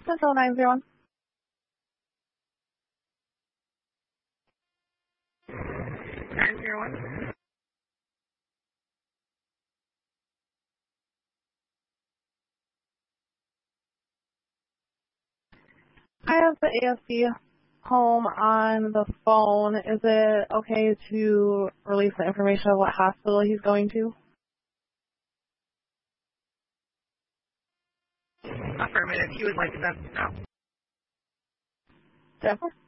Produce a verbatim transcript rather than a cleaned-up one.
Central nine zero one. nine zero one. I have the A S C home on the phone. Is it okay to release the information of what hospital he's going to? Affirmative. He would like that. No. Jennifer?